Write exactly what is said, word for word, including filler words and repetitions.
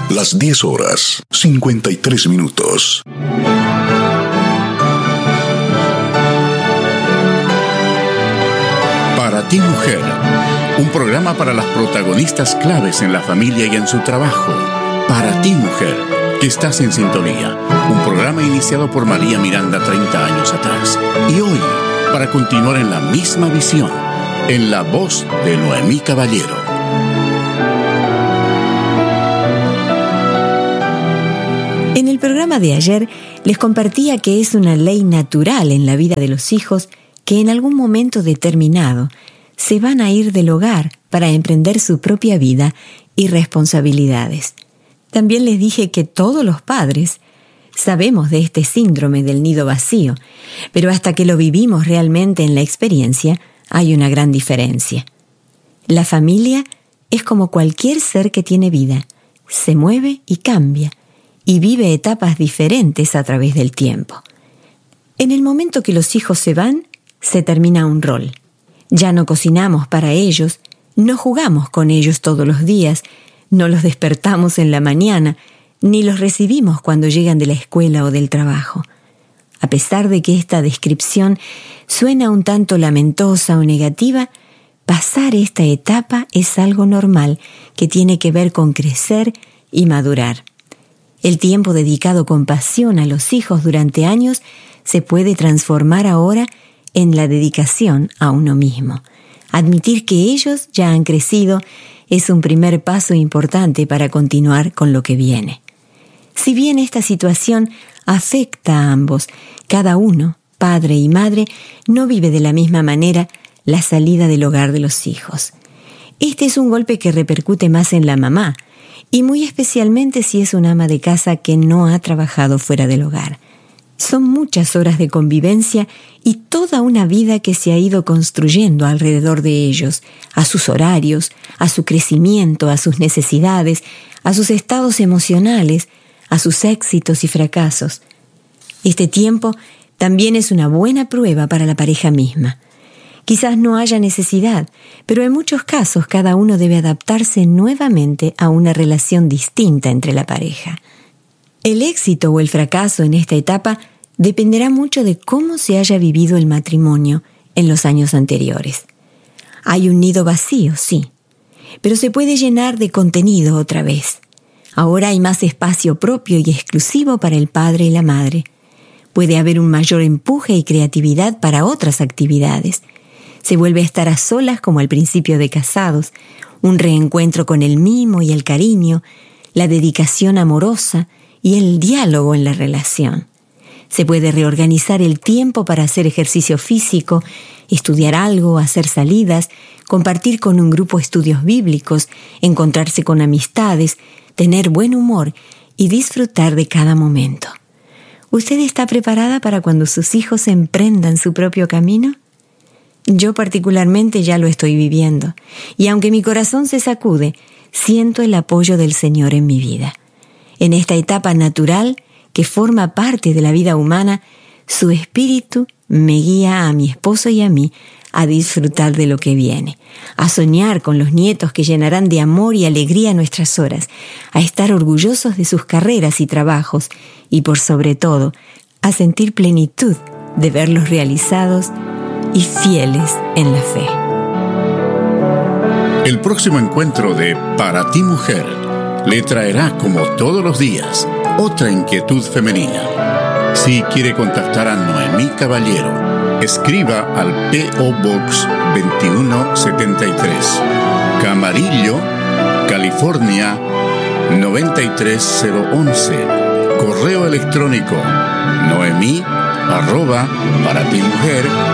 Las diez horas, cincuenta y tres minutos. Para ti, mujer, un programa para las protagonistas claves en la familia y en su trabajo. Para ti, mujer, que estás en sintonía. Un programa iniciado por María Miranda treinta años atrás. Y hoy, para continuar en la misma visión, en la voz de Noemí Caballero. En el programa de ayer les compartía que es una ley natural en la vida de los hijos que en algún momento determinado se van a ir del hogar para emprender su propia vida y responsabilidades. También les dije que todos los padres sabemos de este síndrome del nido vacío, pero hasta que lo vivimos realmente en la experiencia, hay una gran diferencia. La familia es como cualquier ser que tiene vida, se mueve y cambia, y vive etapas diferentes a través del tiempo. En el momento que los hijos se van, se termina un rol. Ya no cocinamos para ellos, no jugamos con ellos todos los días, no los despertamos en la mañana, ni los recibimos cuando llegan de la escuela o del trabajo. A pesar de que esta descripción suena un tanto lamentosa o negativa, pasar esta etapa es algo normal que tiene que ver con crecer y madurar. El tiempo dedicado con pasión a los hijos durante años se puede transformar ahora en la dedicación a uno mismo. Admitir que ellos ya han crecido es un primer paso importante para continuar con lo que viene. Si bien esta situación afecta a ambos, cada uno, padre y madre, no vive de la misma manera la salida del hogar de los hijos. Este es un golpe que repercute más en la mamá, y muy especialmente si es una ama de casa que no ha trabajado fuera del hogar. Son muchas horas de convivencia y toda una vida que se ha ido construyendo alrededor de ellos, a sus horarios, a su crecimiento, a sus necesidades, a sus estados emocionales, a sus éxitos y fracasos. Este tiempo también es una buena prueba para la pareja misma. Quizás no haya necesidad, pero en muchos casos cada uno debe adaptarse nuevamente a una relación distinta entre la pareja. El éxito o el fracaso en esta etapa dependerá mucho de cómo se haya vivido el matrimonio en los años anteriores. Hay un nido vacío, sí, pero se puede llenar de contenido otra vez. Ahora hay más espacio propio y exclusivo para el padre y la madre. Puede haber un mayor empuje y creatividad para otras actividades. Se vuelve a estar a solas como al principio de casados, un reencuentro con el mimo y el cariño, la dedicación amorosa y el diálogo en la relación. Se puede reorganizar el tiempo para hacer ejercicio físico, estudiar algo, hacer salidas, compartir con un grupo estudios bíblicos, encontrarse con amistades, tener buen humor y disfrutar de cada momento. ¿Usted está preparada para cuando sus hijos emprendan su propio camino? Yo particularmente ya lo estoy viviendo, y aunque mi corazón se sacude, siento el apoyo del Señor en mi vida. En esta etapa natural que forma parte de la vida humana, su espíritu me guía a mi esposo y a mí a disfrutar de lo que viene, a soñar con los nietos que llenarán de amor y alegría nuestras horas, a estar orgullosos de sus carreras y trabajos, y por sobre todo, a sentir plenitud de verlos realizados y fieles en la fe. El próximo encuentro de Para ti, mujer, le traerá, como todos los días, otra inquietud femenina. Si quiere contactar a Noemí Caballero, escriba al P O Box veintiuno setenta y tres, Camarillo, California noventa y tres cero once. Correo electrónico noemí arroba para ti mujer